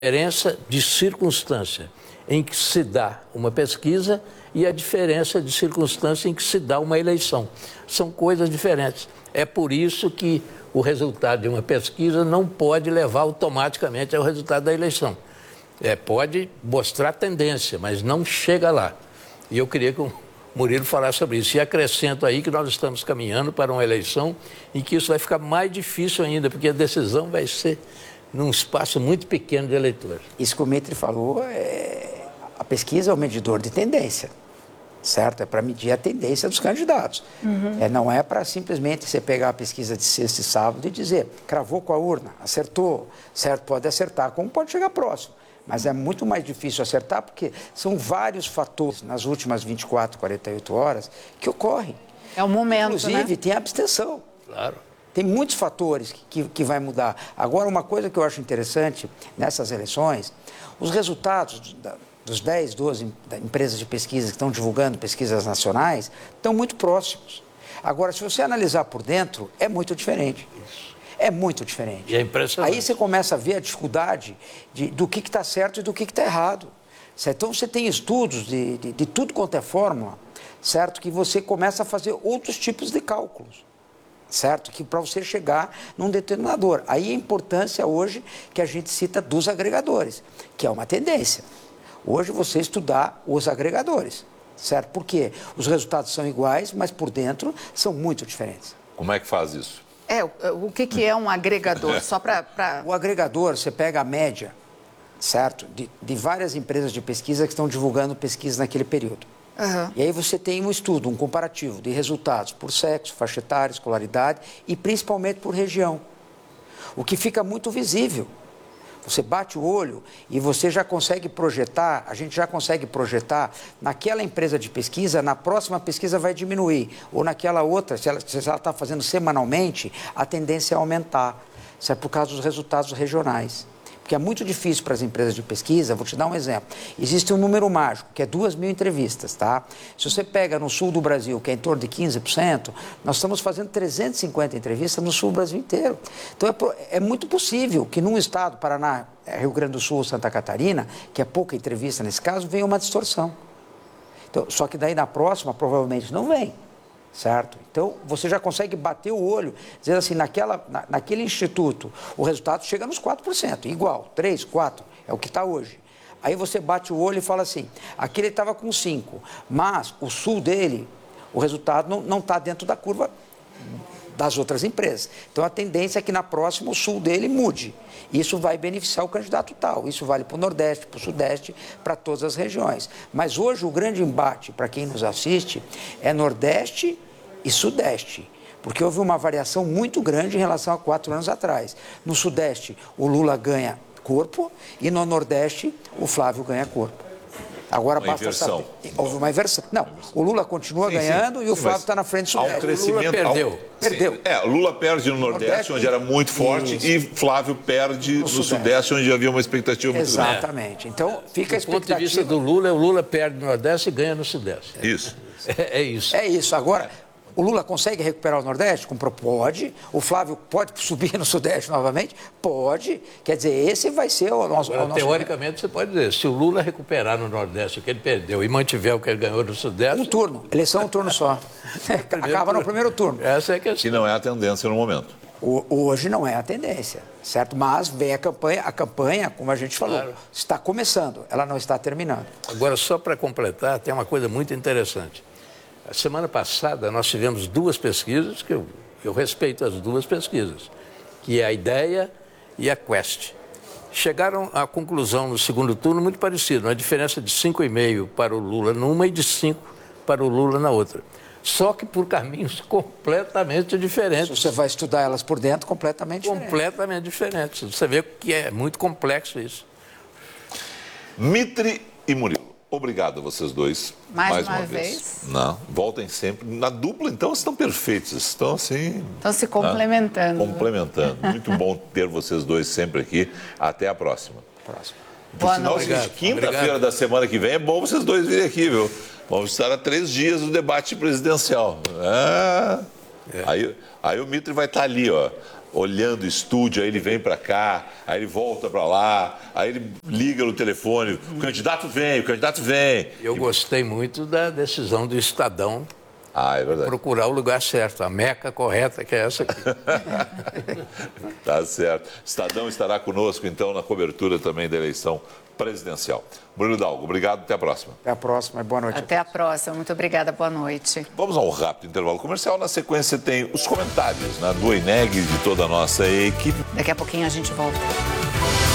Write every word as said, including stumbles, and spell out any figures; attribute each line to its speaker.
Speaker 1: diferença de circunstância em que se dá uma pesquisa e a diferença de circunstância em que se dá uma eleição. São coisas diferentes. É por isso que o resultado de uma pesquisa não pode levar automaticamente ao resultado da eleição. É, pode mostrar tendência, mas não chega lá. E eu queria que o Murilo falasse sobre isso. E acrescento aí que nós estamos caminhando para uma eleição em que isso vai ficar mais difícil ainda, porque a decisão vai ser num espaço muito pequeno de eleitores.
Speaker 2: Isso que o Mitri falou, é... a pesquisa é o medidor de tendência, certo? É para medir a tendência dos candidatos. Uhum. É, não é para simplesmente você pegar a pesquisa de sexta e sábado e dizer, cravou com a urna, acertou, certo? Pode acertar, como pode chegar próximo. Mas é muito mais difícil acertar porque são vários fatores nas últimas vinte e quatro, quarenta e oito horas que ocorrem.
Speaker 3: É o momento,
Speaker 2: Inclusive,
Speaker 3: né?
Speaker 2: tem a abstenção.
Speaker 1: Claro.
Speaker 2: Tem muitos fatores que, que, que vai mudar. Agora, uma coisa que eu acho interessante nessas eleições, os resultados da, dos dez, doze empresas de pesquisa que estão divulgando pesquisas nacionais estão muito próximos. Agora, se você analisar por dentro, é muito diferente. Isso. É muito diferente.
Speaker 1: E é impressionante.
Speaker 2: Aí você começa a ver a dificuldade de, do que está certo e do que está errado. Certo? Então, você tem estudos de, de, de tudo quanto é fórmula, certo? Que você começa a fazer outros tipos de cálculos. Certo? Que para você chegar num determinador. Aí a importância hoje que a gente cita dos agregadores, que é uma tendência. Hoje você estudar os agregadores, certo? Porque os resultados são iguais, mas por dentro são muito diferentes.
Speaker 4: Como é que faz isso?
Speaker 3: É, o que, que é um agregador? Só para... Pra...
Speaker 2: O agregador, você pega a média, certo? De, de várias empresas de pesquisa que estão divulgando pesquisa naquele período. Uhum. E aí você tem um estudo, um comparativo de resultados por sexo, faixa etária, escolaridade e principalmente por região. O que fica muito visível. Você bate o olho e você já consegue projetar, a gente já consegue projetar naquela empresa de pesquisa, na próxima pesquisa vai diminuir. Ou naquela outra, se ela está fazendo semanalmente, a tendência é aumentar. Isso é por causa dos resultados regionais. Porque é muito difícil para as empresas de pesquisa, vou te dar um exemplo. Existe um número mágico, que é duas mil entrevistas, tá? Se você pega no sul do Brasil, que é em torno de quinze por cento, nós estamos fazendo trezentas e cinquenta entrevistas no sul do Brasil inteiro. Então é, é muito possível que num estado, Paraná, Rio Grande do Sul ou Santa Catarina, que é pouca entrevista nesse caso, venha uma distorção. Então, só que daí na próxima, provavelmente não vem. Certo? Então, você já consegue bater o olho, dizendo assim, naquela, na, naquele instituto, o resultado chega nos quatro por cento, igual, três, quatro, é o que está hoje. Aí você bate o olho e fala assim, aquele estava com cinco, mas o sul dele, o resultado não está dentro da curva das outras empresas. Então, a tendência é que na próxima o sul dele mude. Isso vai beneficiar o candidato tal. Isso vale para o Nordeste, para o Sudeste, para todas as regiões. Mas hoje o grande embate, para quem nos assiste, é Nordeste e Sudeste. Porque houve uma variação muito grande em relação a quatro anos atrás. No Sudeste, o Lula ganha corpo e no Nordeste, o Flávio ganha corpo. Agora
Speaker 4: uma
Speaker 2: basta
Speaker 4: inversão.
Speaker 2: saber. Houve uma inversão. Não, o Lula continua
Speaker 4: sim,
Speaker 2: ganhando
Speaker 4: sim,
Speaker 2: e o
Speaker 4: sim,
Speaker 2: Flávio está na frente do
Speaker 4: há um
Speaker 2: Sudeste.
Speaker 4: crescimento,
Speaker 1: o Lula perdeu.
Speaker 4: Há um,
Speaker 2: Perdeu.
Speaker 4: Sim, é, Lula perde no Nordeste, Nordeste onde era muito forte, isso. E Flávio perde no, no Sudeste. Sudeste, onde havia uma expectativa muito grande.
Speaker 2: Exatamente. Então, fica a expectativa.
Speaker 1: Do ponto de vista do Lula, o Lula perde no Nordeste e ganha no Sudeste.
Speaker 4: Isso.
Speaker 1: É, é isso.
Speaker 2: É isso. Agora, o Lula consegue recuperar o Nordeste? Pode. O Flávio pode subir no Sudeste novamente? Pode. Quer dizer, esse vai ser o nosso...
Speaker 1: Agora,
Speaker 2: o nosso...
Speaker 1: teoricamente, você pode dizer, se o Lula recuperar no Nordeste o que ele perdeu e mantiver o que ele ganhou no Sudeste...
Speaker 2: Um turno. Eleição é um turno só. Acaba
Speaker 1: turno.
Speaker 2: no primeiro turno.
Speaker 1: Essa é a questão.
Speaker 4: Que não é a tendência no momento.
Speaker 2: O, hoje não é a tendência, certo? Mas vem a campanha, a campanha, como a gente falou, claro. Está começando, ela não está terminando.
Speaker 1: Agora, só para completar, tem uma coisa muito interessante. A semana passada, nós tivemos duas pesquisas, que eu, eu respeito as duas pesquisas, que é a IDEA e a Quest. Chegaram à conclusão no segundo turno muito parecida, uma diferença de cinco vírgula cinco para o Lula numa e de cinco para o Lula na outra. Só que por caminhos completamente diferentes.
Speaker 2: Se você vai estudar elas por dentro, completamente diferentes.
Speaker 1: Completamente diferentes. Você vê que é muito complexo isso.
Speaker 4: Mitri e Murilo. Obrigado a vocês dois.
Speaker 3: Mais,
Speaker 4: mais
Speaker 3: uma,
Speaker 4: uma
Speaker 3: vez.
Speaker 4: vez. Não, voltem sempre. Na dupla, então, vocês estão perfeitos. Estão assim...
Speaker 3: Estão se complementando.
Speaker 4: Né? Complementando. Muito bom ter vocês dois sempre aqui. Até a próxima.
Speaker 2: Próxima.
Speaker 4: Por sinal, quinta-feira da semana que vem é bom vocês dois virem aqui, viu? Vamos estar a três dias do debate presidencial. Ah, é. aí, aí o Mitri vai estar ali, ó. olhando estúdio, aí ele vem para cá, aí ele volta para lá, aí ele liga no telefone, o candidato vem, o candidato vem.
Speaker 1: Eu gostei muito da decisão do Estadão.
Speaker 4: Ah, é verdade.
Speaker 1: Procurar o lugar certo, a meca correta, que é essa aqui.
Speaker 4: Tá certo. Estadão estará conosco, então, na cobertura também da eleição presidencial. Bruno Hidalgo, obrigado, até a próxima.
Speaker 2: Até a próxima, boa noite.
Speaker 3: Até a próxima, muito obrigada, boa noite.
Speaker 4: Vamos a um rápido intervalo comercial. Na sequência tem os comentários, né, do Eneg e de toda a nossa equipe.
Speaker 3: Daqui a pouquinho a gente volta.